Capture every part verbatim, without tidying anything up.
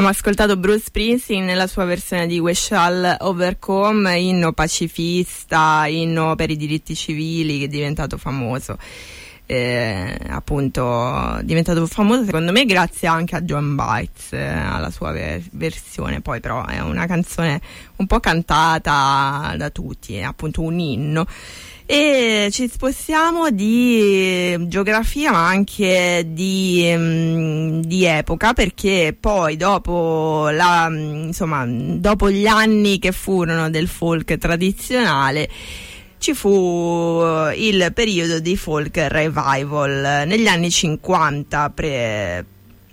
Abbiamo ascoltato Bruce Springsteen nella sua versione di We Shall Overcome, inno pacifista, inno per i diritti civili, che è diventato famoso. Eh, appunto diventato famoso secondo me grazie anche a Joan Baez, eh, alla sua ver- versione. Poi però è una canzone un po' cantata da tutti, è appunto un inno. E ci spostiamo di geografia ma anche di, um, di epoca, perché poi dopo la, insomma, dopo gli anni che furono del folk tradizionale ci fu il periodo di folk revival negli anni cinquanta pre,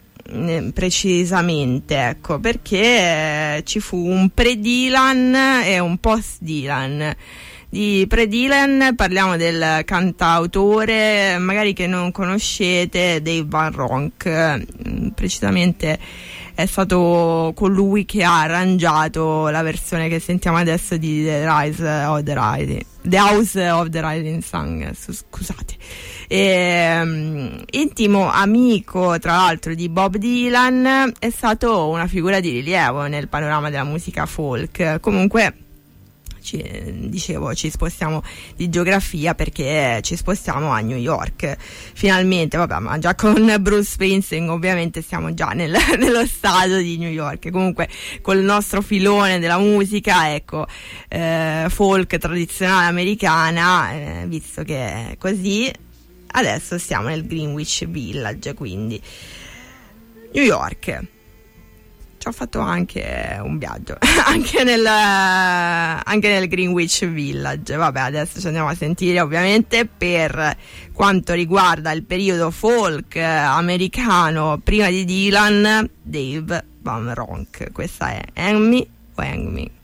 precisamente, ecco, perché ci fu un pre-Dylan e un post-Dylan. Di pre-Dylan parliamo del cantautore, magari che non conoscete, Dave Van Ronk. Precisamente è stato colui che ha arrangiato la versione che sentiamo adesso di The Rise of the Rising, The House of the Rising Sun, scusate. E, um, intimo amico tra l'altro di Bob Dylan, è stato una figura di rilievo nel panorama della musica folk. Comunque Ci, dicevo, ci spostiamo di geografia perché ci spostiamo a New York finalmente. Vabbè, ma già con Bruce Springsteen ovviamente siamo già nel, nello stato di New York. Comunque col nostro filone della musica, ecco, eh, folk tradizionale americana, eh, visto che è così, adesso siamo nel Greenwich Village, quindi New York. Ci ho fatto anche un viaggio anche nel, anche nel Greenwich Village. Vabbè, adesso ci andiamo a sentire ovviamente per quanto riguarda il periodo folk americano prima di Dylan, Dave Van Ronk. Questa è Hang Me o Hang Me.